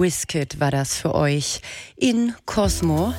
Wizkid war das für euch in Cosmo.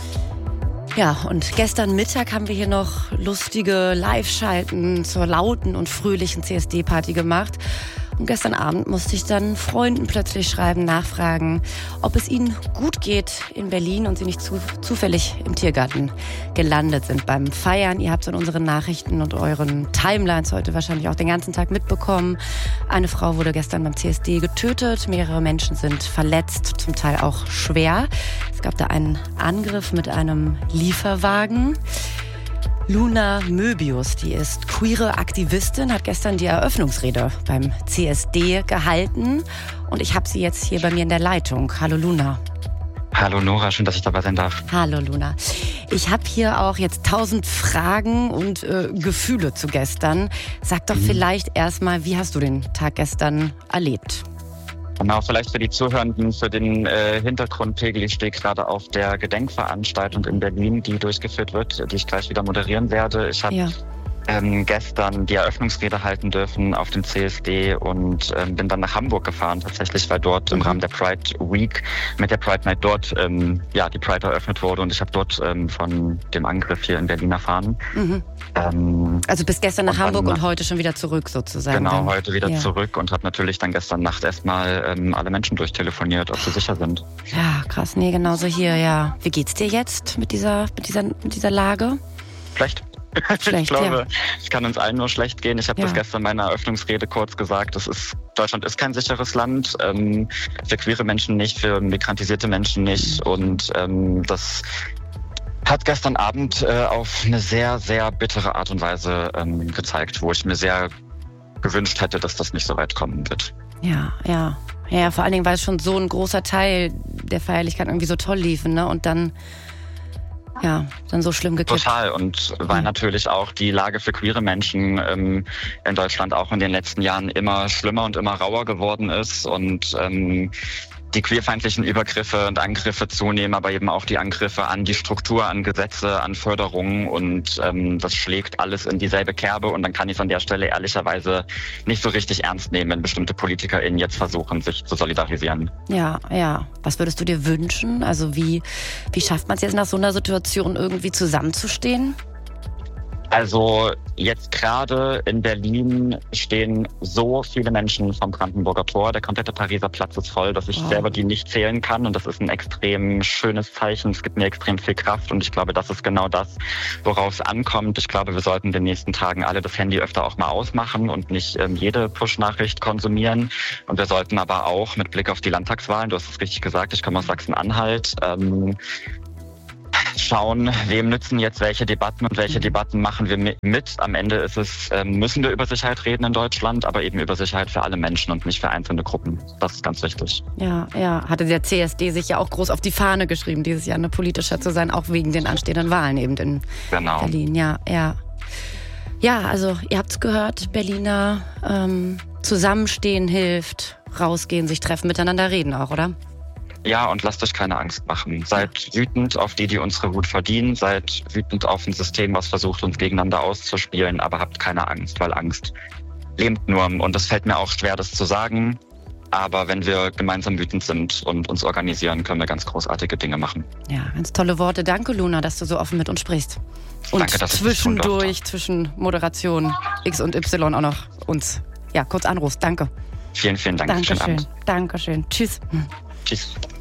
Ja, und gestern Mittag haben wir hier noch lustige Live-Schalten zur lauten und fröhlichen CSD-Party gemacht. Und gestern Abend musste ich dann Freunden plötzlich schreiben, nachfragen, ob es ihnen gut geht in Berlin und sie nicht zufällig im Tiergarten gelandet sind beim Feiern. Ihr habt es in unseren Nachrichten und euren Timelines heute wahrscheinlich auch den ganzen Tag mitbekommen. Eine Frau wurde gestern beim CSD getötet, mehrere Menschen sind verletzt, zum Teil auch schwer. Es gab da einen Angriff mit einem Lieferwagen. Luna Möbius, die ist queere Aktivistin, hat gestern die Eröffnungsrede beim CSD gehalten. Und ich habe sie jetzt hier bei mir in der Leitung. Hallo Luna. Hallo Nora, schön, dass ich dabei sein darf. Hallo Luna. Ich habe hier auch jetzt 1000 Fragen und Gefühle zu gestern. Sag doch vielleicht erstmal, wie hast du den Tag gestern erlebt? Genau, vielleicht für die Zuhörenden, für den Hintergrundpegel. Ich stehe gerade auf der Gedenkveranstaltung in Berlin, die durchgeführt wird, die ich gleich wieder moderieren werde. Ich habe gestern die Eröffnungsrede halten dürfen auf dem CSD und bin dann nach Hamburg gefahren tatsächlich, weil dort im Rahmen der Pride Week mit der Pride Night dort die Pride eröffnet wurde und ich habe dort von dem Angriff hier in Berlin erfahren. Also bis gestern nach Hamburg und heute schon wieder zurück sozusagen. Genau, heute wieder zurück und habe natürlich dann gestern Nacht erstmal alle Menschen durchtelefoniert, ob sie sicher sind. Ja, krass. Nee, genauso hier, ja. Wie geht's dir jetzt mit dieser Lage? Schlecht. Ich glaube, es kann uns allen nur schlecht gehen. Ich habe das gestern in meiner Eröffnungsrede kurz gesagt. Deutschland ist kein sicheres Land. Für queere Menschen nicht, für migrantisierte Menschen nicht. Und das hat gestern Abend auf eine sehr, sehr bittere Art und Weise gezeigt, wo ich mir sehr gewünscht hätte, dass das nicht so weit kommen wird. Ja, vor allen Dingen, weil es schon so ein großer Teil der Feierlichkeit irgendwie so toll lief, ne? Und dann so schlimm gekippt. Total. Und weil natürlich auch die Lage für queere Menschen in Deutschland auch in den letzten Jahren immer schlimmer und immer rauer geworden ist und die queerfeindlichen Übergriffe und Angriffe zunehmen, aber eben auch die Angriffe an die Struktur, an Gesetze, an Förderungen und das schlägt alles in dieselbe Kerbe und dann kann ich es an der Stelle ehrlicherweise nicht so richtig ernst nehmen, wenn bestimmte PolitikerInnen jetzt versuchen, sich zu solidarisieren. Ja. Was würdest du dir wünschen? Also wie schafft man es jetzt nach so einer Situation irgendwie zusammenzustehen? Also jetzt gerade in Berlin stehen so viele Menschen vom Brandenburger Tor. Der komplette Pariser Platz ist voll, dass ich selber die nicht zählen kann. Und das ist ein extrem schönes Zeichen. Es gibt mir extrem viel Kraft. Und ich glaube, das ist genau das, worauf es ankommt. Ich glaube, wir sollten in den nächsten Tagen alle das Handy öfter auch mal ausmachen und nicht jede Push-Nachricht konsumieren. Und wir sollten aber auch mit Blick auf die Landtagswahlen, du hast es richtig gesagt, ich komme aus Sachsen-Anhalt, schauen, wem nützen jetzt welche Debatten und welche Debatten machen wir mit. Am Ende ist es, müssen wir über Sicherheit reden in Deutschland, aber eben über Sicherheit für alle Menschen und nicht für einzelne Gruppen. Das ist ganz wichtig. Ja, hatte der CSD sich ja auch groß auf die Fahne geschrieben, dieses Jahr eine politischer zu sein, auch wegen den anstehenden Wahlen eben in Berlin. Ja. Ja, also ihr habt's gehört, Berliner zusammenstehen hilft, rausgehen, sich treffen, miteinander reden auch, oder? Ja, und lasst euch keine Angst machen. Seid wütend auf die unsere Wut verdienen. Seid wütend auf ein System, was versucht, uns gegeneinander auszuspielen. Aber habt keine Angst, weil Angst lähmt nur. Und es fällt mir auch schwer, das zu sagen. Aber wenn wir gemeinsam wütend sind und uns organisieren, können wir ganz großartige Dinge machen. Ja, ganz tolle Worte. Danke, Luna, dass du so offen mit uns sprichst. Und danke, dass zwischendurch, zwischen Moderation X und Y auch noch uns kurz anrufst. Danke. Vielen, vielen Dank. Dankeschön. Tschüss. Tschüss.